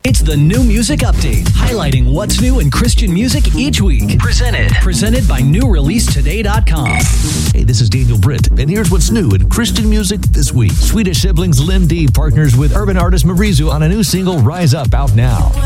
It's the New Music Update, highlighting what's new in Christian music each week. Presented by NewReleaseToday.com. Hey, this is Daniel Britt, and here's what's new in Christian music this week. Swedish siblings Lynn D partners with urban artist Marizu on a new single, Rise Up, out now.